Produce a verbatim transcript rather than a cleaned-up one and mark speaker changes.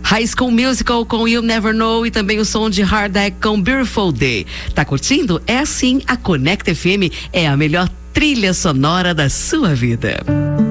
Speaker 1: High School Musical com You Never Know e também o som de Hard Egg com Beautiful Day. Tá curtindo? É assim, a Conecta F M é a melhor trilha sonora da sua vida.